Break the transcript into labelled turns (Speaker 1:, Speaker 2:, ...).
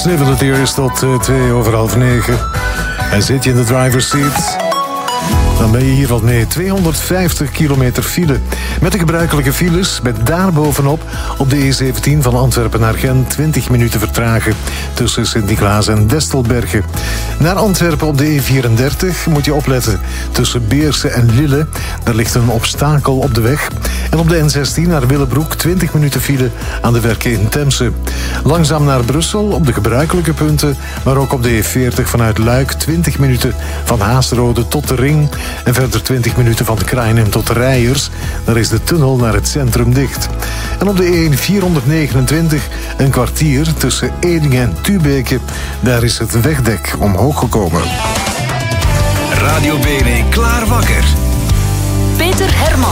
Speaker 1: Sniffle the Tears tot 9:02. En zit je in de driver's seat, dan ben je hier wat mee. 250 kilometer file. Met de gebruikelijke files, met daarbovenop op de E17 van Antwerpen naar Gent 20 minuten vertragen tussen Sint-Niklaas en Destelbergen. Naar Antwerpen op de E34 moet je opletten tussen Beerse en Lille. Daar ligt een obstakel op de weg. En op de N16 naar Willebroek 20 minuten file aan de werken in Temse. Langzaam naar Brussel op de gebruikelijke punten, maar ook op de E40 vanuit Luik 20 minuten van Haasrode tot de Ring. En verder 20 minuten van de Krainem tot de Rijers. Daar is de tunnel naar het centrum dicht. En op de E429 een kwartier tussen Edingen en Tubeke. Daar is het wegdek omhoog gekomen.
Speaker 2: Radio Bene klaar wakker.
Speaker 3: Peter Hermans.